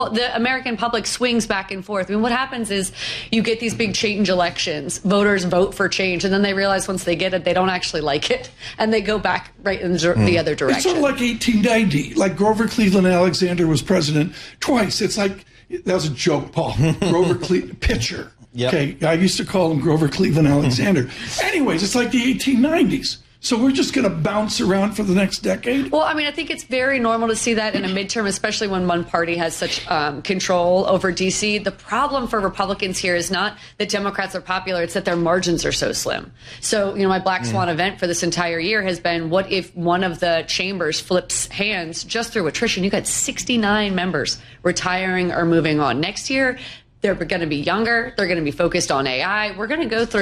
The American public swings back and forth. I mean, what happens is you get these big change elections. Voters vote for change, and then they realize once they get it, they don't actually like it, and they go back right in the other direction. It's sort of like 1890, like Grover Cleveland Alexander was president twice. It's like, that was a joke, Paul. Grover Cleveland, pitcher. Yep. Okay, I used to call him Grover Cleveland Alexander. Anyways, it's like the 1890s. So we're just going to bounce around for the next decade? Well, I mean, I think it's very normal to see that in a midterm, especially when one party has such control over D.C. The problem for Republicans here is not that Democrats are popular, it's that their margins are so slim. So, my Black Swan event for this entire year has been, what if one of the chambers flips hands just through attrition? You got 69 members retiring or moving on. Next year, they're going to be younger. They're going to be focused on AI. We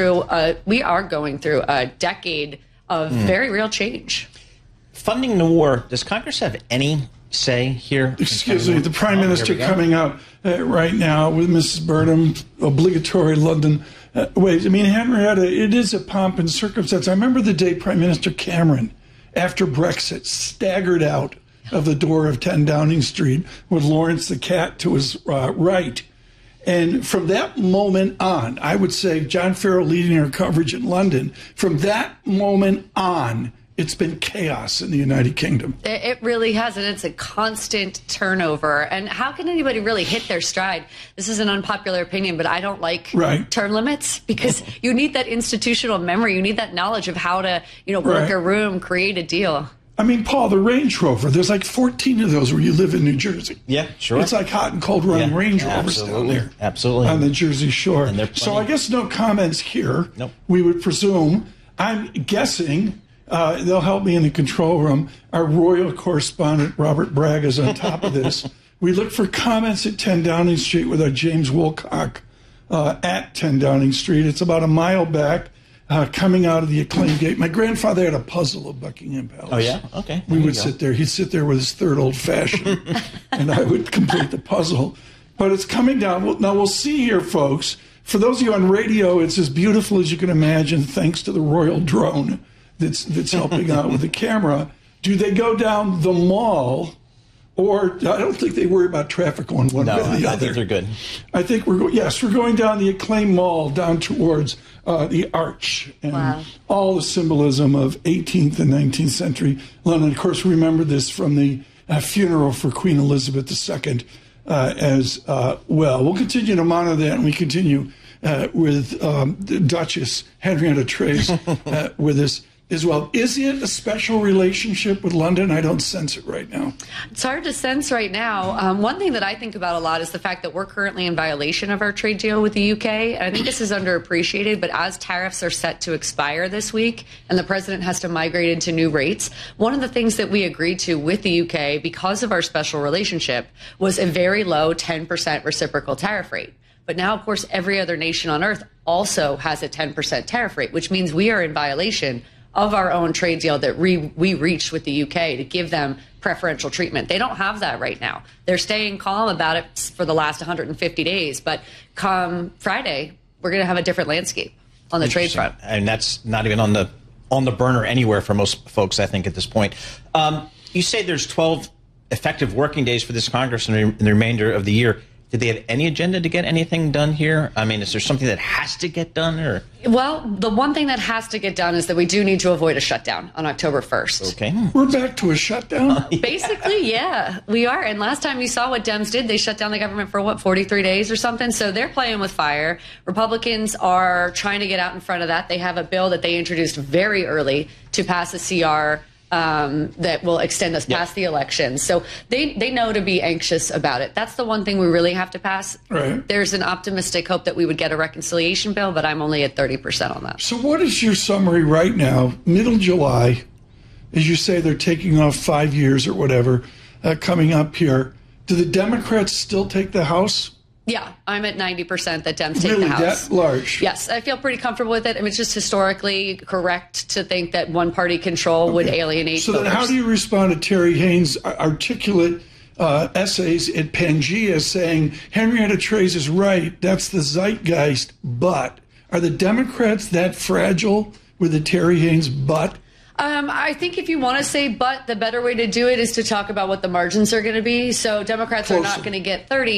are going through a decade of very real change. Funding the war, does Congress have any say here? Excuse me, the Prime Minister coming out right now with Mrs. Burnham, obligatory London ways. I mean, Henrietta, it is a pomp and circumstance. I remember the day Prime Minister Cameron, after Brexit, staggered out of the door of 10 Downing Street with Lawrence the cat to his right. And from that moment on, I would say John Farrell leading our coverage in London, from that moment on, it's been chaos in the United Kingdom. It really has, and it's a constant turnover. And how can anybody really hit their stride? This is an unpopular opinion, but I don't like term limits, because you need that institutional memory. You need that knowledge of how to, work a room, create a deal. I mean, Paul, the Range Rover, there's like 14 of those where you live in New Jersey. Yeah, sure. It's like hot and cold running Range Rovers down there. Absolutely. On the Jersey Shore. So I guess no comments here. Nope. We would presume. I'm guessing they'll help me in the control room. Our royal correspondent, Robert Bragg, is on top of this. We look for comments at 10 Downing Street with our James Woolcock at 10 Downing Street. It's about a mile back. Coming out of the Acclaim Gate. My grandfather had a puzzle of Buckingham Palace. Oh, yeah? Okay. We would sit there. He'd sit there with his third old fashioned, and I would complete the puzzle. But it's coming down. Now, we'll see here, folks. For those of you on radio, it's as beautiful as you can imagine, thanks to the royal drone that's helping out with the camera. Do they go down the mall? Or I don't think they worry about traffic on one way or the other. I think they're good. I think we're going down the Acclaim Mall, down towards the Arch, and all the symbolism of 18th and 19th century London. Of course, remember this from the funeral for Queen Elizabeth II as well. We'll continue to monitor that, and we continue with the Duchess Henrietta Trace with us as well. Is it a special relationship with London? I don't sense it right now. It's hard to sense right now. One thing that I think about a lot is the fact that we're currently in violation of our trade deal with the UK. And I think this is underappreciated, but as tariffs are set to expire this week and the president has to migrate into new rates, one of the things that we agreed to with the UK because of our special relationship was a very low 10% reciprocal tariff rate. But now, of course, every other nation on earth also has a 10% tariff rate, which means we are in violation of our own trade deal that we reached with the UK to give them preferential treatment. They don't have that right now. They're staying calm about it for the last 150 days. But come Friday, we're going to have a different landscape on the trade front. And that's not even on the burner anywhere for most folks, I think, at this point. You say there's 12 effective working days for this Congress in the remainder of the year. Did they have any agenda to get anything done here? I mean, is there something that has to get done? Or? Well, the one thing that has to get done is that we do need to avoid a shutdown on October 1st. Okay. We're back to a shutdown? Basically, yeah, we are. And last time you saw what Dems did, they shut down the government for, 43 days or something? So they're playing with fire. Republicans are trying to get out in front of that. They have a bill that they introduced very early to pass a CR that will extend us past the election. So they know to be anxious about it. That's the one thing we really have to pass. Right. There's an optimistic hope that we would get a reconciliation bill, but I'm only at 30% on that. So what is your summary right now, middle July, as you say they're taking off 5 years or whatever, coming up here. Do the Democrats still take the House? Yeah, I'm at 90% that Dems take really, the House. That large? Yes, I feel pretty comfortable with it. I mean, it's just historically correct to think that one-party control would alienate So voters. then how do you respond to Terry Haynes' articulate essays at Pangea saying, Henrietta Trace is right, that's the zeitgeist, but are the Democrats that fragile with the Terry Haynes but? I think if you want to say but, the better way to do it is to talk about what the margins are going to be. So Democrats are not going to get 30.